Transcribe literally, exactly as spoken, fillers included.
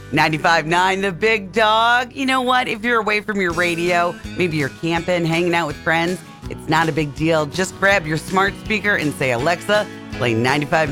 ninety-five point nine The Big Dog. You know what? If you're away from your radio, maybe you're camping, hanging out with friends, it's not a big deal. Just grab your smart speaker and say, Alexa, play ninety-five